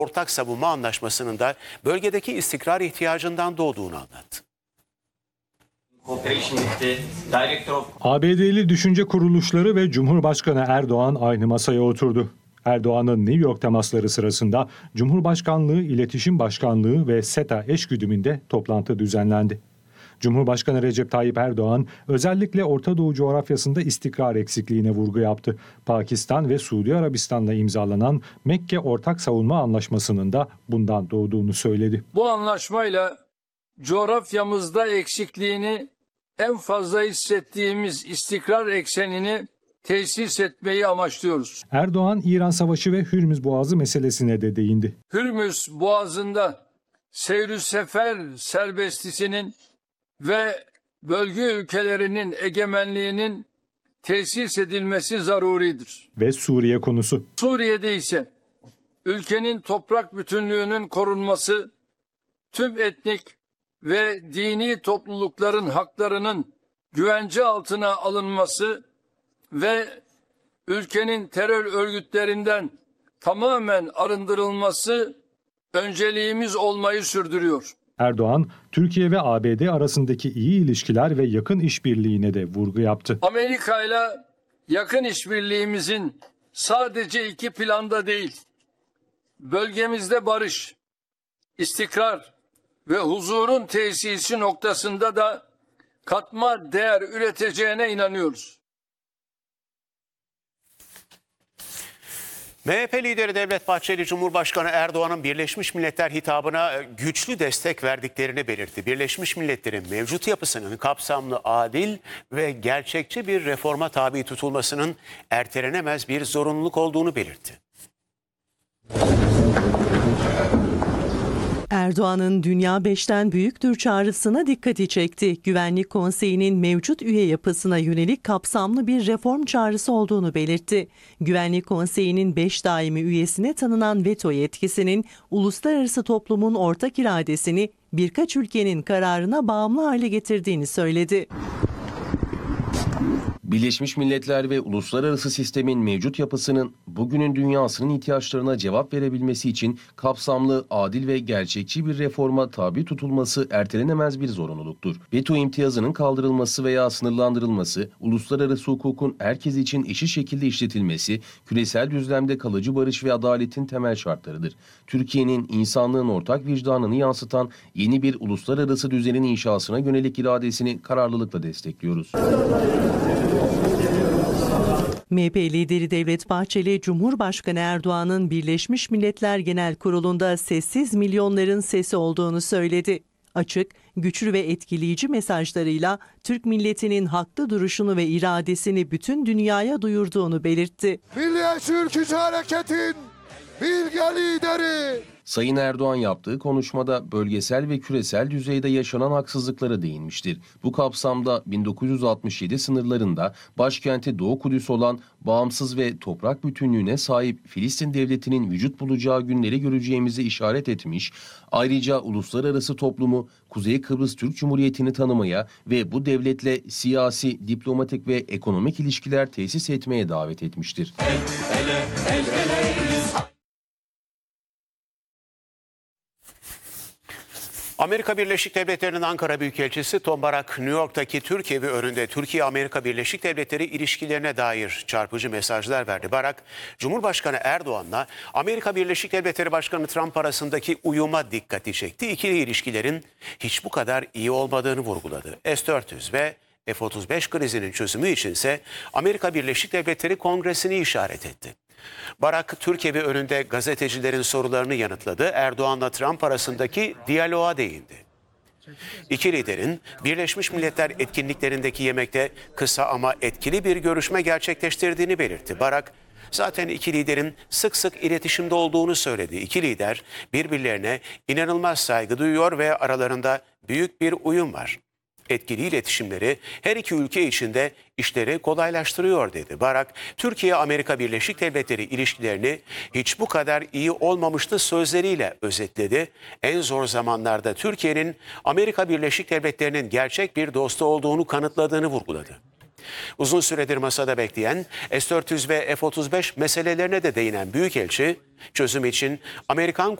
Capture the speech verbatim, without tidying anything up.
ortak savunma anlaşmasının da bölgedeki istikrar ihtiyacından doğduğunu anlattı. A B D'li düşünce kuruluşları ve Cumhurbaşkanı Erdoğan aynı masaya oturdu. Erdoğan'ın New York temasları sırasında Cumhurbaşkanlığı İletişim Başkanlığı ve SETA eşgüdümünde toplantı düzenlendi. Cumhurbaşkanı Recep Tayyip Erdoğan özellikle Orta Doğu coğrafyasında istikrar eksikliğine vurgu yaptı. Pakistan ve Suudi Arabistan'la imzalanan Mekke Ortak Savunma Anlaşması'nın da bundan doğduğunu söyledi. Bu anlaşmayla coğrafyamızda eksikliğini en fazla hissettiğimiz istikrar eksenini tesis etmeyi amaçlıyoruz. Erdoğan, İran Savaşı ve Hürmüz Boğazı meselesine de değindi. Hürmüz Boğazı'nda seyr-ü sefer serbestisinin ve bölge ülkelerinin egemenliğinin tesis edilmesi zaruridir. Ve Suriye konusu. Suriye'de ise ülkenin toprak bütünlüğünün korunması, tüm etnik ve dini toplulukların haklarının güvence altına alınması ve ülkenin terör örgütlerinden tamamen arındırılması önceliğimiz olmayı sürdürüyor. Erdoğan, Türkiye ve A B D arasındaki iyi ilişkiler ve yakın işbirliğine de vurgu yaptı. Amerika ile yakın işbirliğimizin sadece iki planda değil, bölgemizde barış, istikrar ve huzurun tesisi noktasında da katma değer üreteceğine inanıyoruz. M H P lideri Devlet Bahçeli, Cumhurbaşkanı Erdoğan'ın Birleşmiş Milletler hitabına güçlü destek verdiklerini belirtti. Birleşmiş Milletler'in mevcut yapısının kapsamlı, adil ve gerçekçi bir reforma tabi tutulmasının ertelenemez bir zorunluluk olduğunu belirtti. Erdoğan'ın Dünya beşten büyüktür çağrısına dikkati çekti. Güvenlik Konseyi'nin mevcut üye yapısına yönelik kapsamlı bir reform çağrısı olduğunu belirtti. Güvenlik Konseyi'nin beş daimi üyesine tanınan veto yetkisinin uluslararası toplumun ortak iradesini birkaç ülkenin kararına bağımlı hale getirdiğini söyledi. Birleşmiş Milletler ve uluslararası sistemin mevcut yapısının bugünün dünyasının ihtiyaçlarına cevap verebilmesi için kapsamlı, adil ve gerçekçi bir reforma tabi tutulması ertelenemez bir zorunluluktur. Veto imtiyazının kaldırılması veya sınırlandırılması, uluslararası hukukun herkes için eşit şekilde işletilmesi, küresel düzlemde kalıcı barış ve adaletin temel şartlarıdır. Türkiye'nin insanlığın ortak vicdanını yansıtan yeni bir uluslararası düzenin inşasına yönelik iradesini kararlılıkla destekliyoruz. M H P lideri Devlet Bahçeli, Cumhurbaşkanı Erdoğan'ın Birleşmiş Milletler Genel Kurulu'nda sessiz milyonların sesi olduğunu söyledi. Açık, güçlü ve etkileyici mesajlarıyla Türk milletinin haklı duruşunu ve iradesini bütün dünyaya duyurduğunu belirtti. Milliyetçi Ülkücü Hareket'in bilge lideri. Sayın Erdoğan yaptığı konuşmada bölgesel ve küresel düzeyde yaşanan haksızlıklara değinmiştir. Bu kapsamda bin dokuz yüz altmış yedi sınırlarında başkenti Doğu Kudüs olan bağımsız ve toprak bütünlüğüne sahip Filistin Devleti'nin vücut bulacağı günleri göreceğimizi işaret etmiş, ayrıca uluslararası toplumu Kuzey Kıbrıs Türk Cumhuriyeti'ni tanımaya ve bu devletle siyasi, diplomatik ve ekonomik ilişkiler tesis etmeye davet etmiştir. El, ele, el, ele. Amerika Birleşik Devletleri'nin Ankara Büyükelçisi Tom Barak, New York'taki Türk evi önünde Türkiye-Amerika Birleşik Devletleri ilişkilerine dair çarpıcı mesajlar verdi. Barak, Cumhurbaşkanı Erdoğan'la Amerika Birleşik Devletleri Başkanı Trump arasındaki uyuma dikkati çekti. İkili ilişkilerin hiç bu kadar iyi olmadığını vurguladı. S dört yüz ve F otuz beş krizinin çözümü içinse Amerika Birleşik Devletleri Kongresi'ni işaret etti. Barak, Türk evi önünde gazetecilerin sorularını yanıtladı. Erdoğan'la Trump arasındaki diyaloğa değindi. İki liderin Birleşmiş Milletler etkinliklerindeki yemekte kısa ama etkili bir görüşme gerçekleştirdiğini belirtti. Barak, zaten iki liderin sık sık iletişimde olduğunu söyledi. İki lider birbirlerine inanılmaz saygı duyuyor ve aralarında büyük bir uyum var. Etkili iletişimleri her iki ülke için de işleri kolaylaştırıyor dedi. Barak, Türkiye-Amerika Birleşik Devletleri ilişkilerini hiç bu kadar iyi olmamıştı sözleriyle özetledi. En zor zamanlarda Türkiye'nin Amerika Birleşik Devletleri'nin gerçek bir dostu olduğunu kanıtladığını vurguladı. Uzun süredir masada bekleyen S dört yüz ve F otuz beş meselelerine de değinen Büyükelçi, çözüm için Amerikan